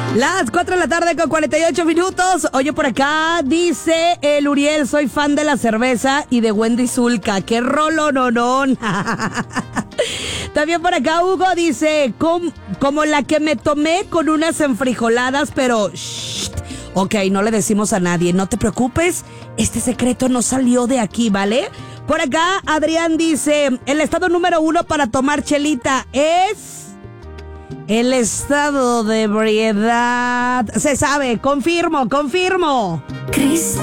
Las 4 de la tarde con 48 minutos. Oye, por acá dice el Uriel, soy fan de la cerveza y de Wendy Zulka. ¡Qué rolononón! También por acá Hugo dice, como la que me tomé con unas enfrijoladas, pero... Shh, ok, no le decimos a nadie, no te preocupes. Este secreto no salió de aquí, ¿vale? Por acá Adrián dice, el estado número 1 para tomar chelita es... el estado de ebriedad. Se sabe, confirmo.